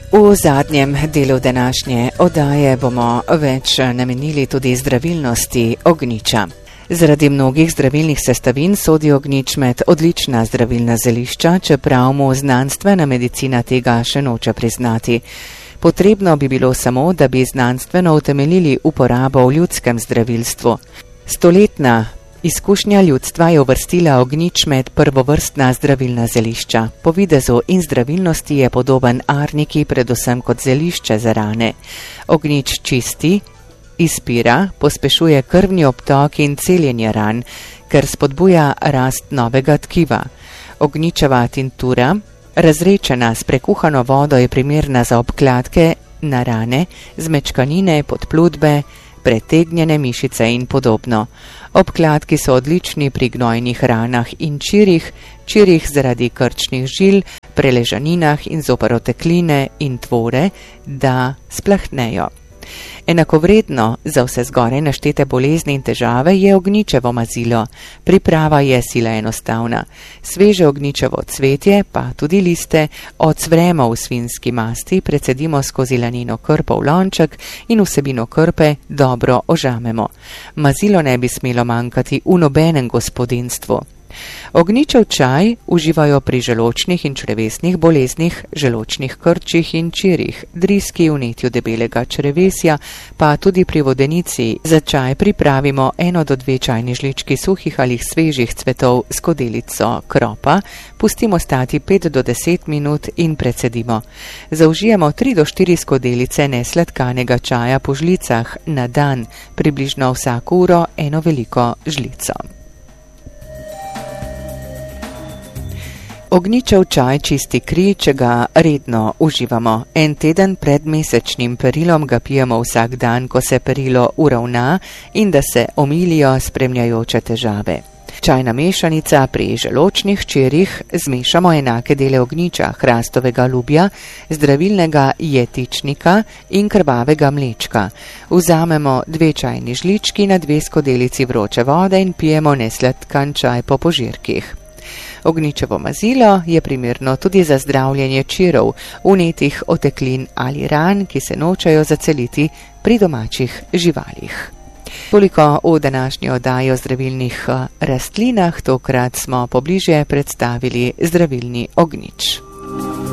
V zadnjem delu današnje oddaje bomo več namenili tudi zdravilnosti ognjiča. Zaradi mnogih zdravilnih sestavin sodi ognjič med odlična zdravilna zelišča, čeprav mu znanstvena medicina tega še noče priznati. Potrebno bi bilo samo, da bi znanstveno utemeljili uporabo v ljudskem zdravilstvu. Stoletna izkušnja ljudstva je uvrstila ognjič med prvovrstna zdravilna zelišča. Po videzu in zdravilnosti je podoben arniki, predvsem kot zelišče za rane. Ognjič čisti, izpira, pospešuje krvni obtok in celjenje ran, ker spodbuja rast novega tkiva. Ognjičeva tinktura, razrečena s prekuhano vodo, je primerna za obkladke na rane, zmečkanine, podplutbe, pretegnjene mišice in podobno. Obkladki so odlični pri gnojnih ranah in čirih zaradi krčnih žil, preležaninah in zoper otekline in tvore, da splahnejo. Enakovredno za vse zgoraj naštete bolezni in težave je ognjičevo mazilo. Priprava je sila enostavna. Sveže ognjičevo cvetje, pa tudi liste, odsvremo v svinjski masti, precedimo skozi laneno krpo v lonček in vsebino krpe dobro ožamemo. Mazilo ne bi smelo manjkati v nobenem gospodinjstvu. Ognjičev čaj uživajo pri želodčnih in črevesnih boleznih, želodčnih krčih in čirih, driski, vnetju debelega črevesja, pa tudi pri vodenici. Za čaj pripravimo 1 do 2 čajni žlički suhih ali svežih cvetov s skodelico kropa, pustimo stati 5 do 10 minut in precedimo. Zaužijemo 3 do 4 skodelice nesladkanega čaja po žlicah na dan, približno vsako uro 1 veliko žlico. Ognjičev čaj čisti kri, če ga redno uživamo. 1 teden pred mesečnim perilom ga pijemo vsak dan, ko se perilo uravna in da se omilijo spremljajoče težave. Čajna mešanica: pri želodčnih čirih zmešamo enake dele ognjiča, hrastovega lubja, zdravilnega jetičnika in krvavega mlečka. Vzamemo 2 čajni žlički na 2 skodelici vroče vode in pijemo nesladkan čaj po požirkih. Ognjičevo mazilo je primerno tudi za zdravljenje čirov, vnetih oteklin ali ran, ki se nočejo zaceliti pri domačih živalih. Toliko v današnji oddaji o zdravilnih rastlinah, tokrat smo pobliže predstavili zdravilni ognjič.